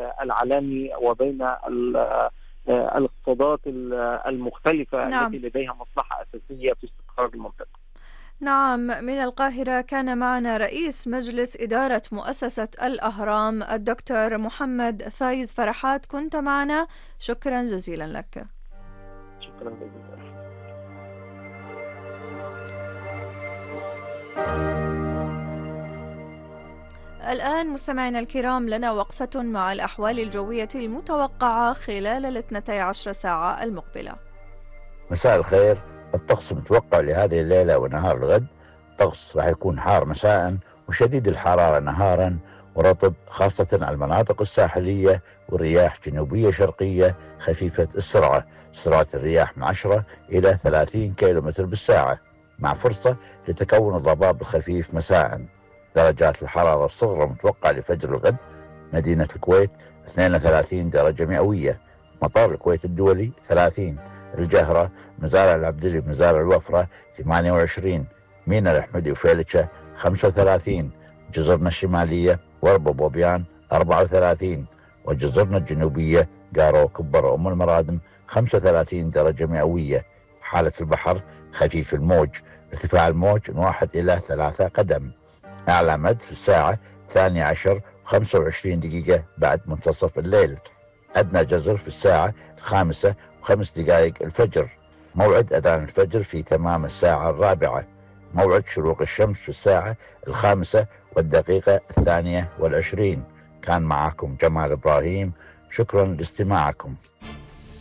العالمي وبين الاقتصادات المختلفة نعم. التي لديها مصلحة أساسية في استقرار المنطقة. نعم، من القاهرة كان معنا رئيس مجلس إدارة مؤسسة الأهرام الدكتور محمد فايز فرحات، كنت معنا، شكرا جزيلا لك. شكرا جزيلا. الآن مستمعينا الكرام لنا وقفة مع الأحوال الجوية المتوقعة خلال 12 ساعة المقبلة. مساء الخير. الطقس متوقع لهذه الليلة ونهار الغد. الطقس راح يكون حار مساء وشديد الحرارة نهارا ورطب خاصة على المناطق الساحلية، والرياح جنوبية شرقية خفيفة السرعة، سرعة الرياح من 10 إلى 30 كيلومتر بالساعة، مع فرصة لتكون الضباب الخفيف مساء. درجات الحرارة الصغرى متوقع لفجر الغد: مدينة الكويت 32 درجة مئوية، مطار الكويت الدولي 30، الجهرة، مزارع العبدلي بمزارع الوفرة 28، مينا الأحمدي وفيلتشة 35، جزرنا الشمالية وربب وبيان 34، وجزرنا الجنوبية قارو كبر وأم المرادم 35 درجة مئوية. حالة البحر خفيف الموج، ارتفاع الموج من 1 إلى 3 قدم. أعلى مد في الساعة 12:25 بعد منتصف الليل. أدنى جزر في الساعة 5:05 الفجر. موعد أذان الفجر في تمام الساعة 4. موعد شروق الشمس في الساعة 5:22. كان معكم جمال إبراهيم، شكرا لاستماعكم.